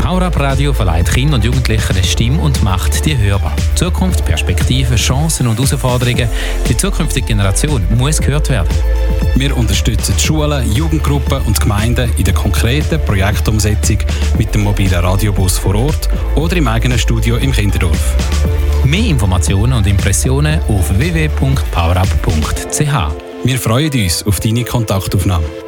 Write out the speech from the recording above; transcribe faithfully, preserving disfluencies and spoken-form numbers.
Power-Up Radio verleiht Kindern und Jugendlichen eine Stimme und macht die hörbar. Zukunft, Perspektiven, Chancen und Herausforderungen. Die zukünftige Generation muss gehört werden. Wir unterstützen Schulen, Jugendgruppen und Gemeinden in der konkreten Projektumsetzung mit dem mobilen Radiobus vor Ort oder im eigenen Studio im Kinderdorf. Mehr Informationen und Impressionen auf w w w punkt powerup punkt c h. Wir freuen uns auf deine Kontaktaufnahme.